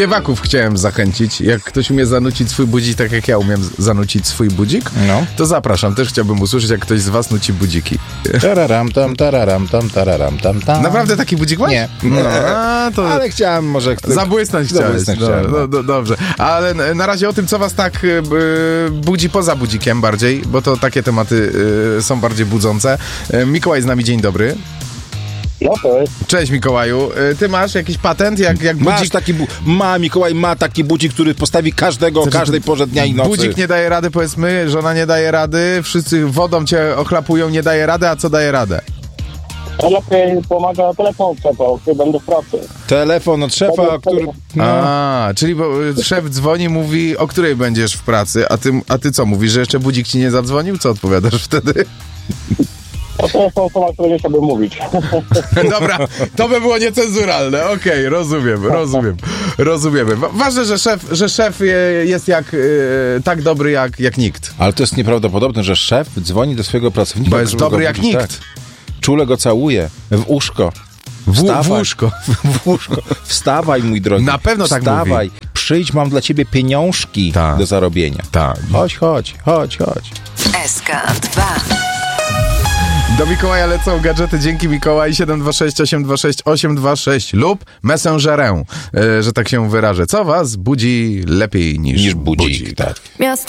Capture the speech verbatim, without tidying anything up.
Śpiewaków chciałem zachęcić. Jak ktoś umie zanucić swój budzik, tak jak ja umiem zanucić swój budzik, No. to zapraszam. Też chciałbym usłyszeć, jak ktoś z was nuci budziki. Tararam tam, tararam tam, tararam tam, tam. Naprawdę taki budzik masz? Nie. No, a, to... Ale chciałem może... Zabłysnąć chciałeś. Zabłysnąć No, chciałem, no, no. no, dobrze. Ale n- na razie o tym, co was tak y, y, budzi poza budzikiem bardziej, bo to takie tematy y, są bardziej budzące. Y, Mikołaj z nami, dzień dobry. No to jest. Cześć Mikołaju. Y, ty masz jakiś patent, jak, jak Masz budzik... taki... Bu- ma, Mikołaj ma taki budzik, który postawi każdego, o Znaczy, każdej porze dnia i nocy. Budzik nie daje rady, powiedzmy, żona nie daje rady, wszyscy wodą cię ochlapują, nie daje rady, a co daje radę? Lepiej pomaga telefon trzeba, kiedy będę w pracy. Telefon od szefa, który... No. A, czyli bo y, szef dzwoni, mówi, o której będziesz w pracy, a ty, a ty co, mówisz, że jeszcze budzik ci nie zadzwonił? Co odpowiadasz wtedy? To są słowa, które nie chciałbym mówić. Dobra, to by było niecenzuralne. Okej, okay, rozumiem, rozumiem, rozumiemy. Wa- Ważne, że szef, że szef je- jest jak, y, tak dobry jak, jak nikt. Ale to jest nieprawdopodobne, że szef dzwoni do swojego pracownika. Bo jest żeby go dobry jak budzić, nikt. Tak. Czule go całuje w uszko. W, w Wstawaj. łóżko. W łóżko. Wstawaj, mój drogi. Na pewno tak Wstawaj. mówi. Przyjdź, mam dla ciebie pieniążki Tak. do zarobienia. Tak. Chodź, chodź, chodź, chodź. S K dwa. Do Mikołaja lecą gadżety. Dzięki Mikołaj. siedem dwa sześć osiem dwa sześć osiem dwa sześć lub Messengerę, y, że tak się wyrażę. Co was budzi lepiej niż, Niż budzik, tak. Miasto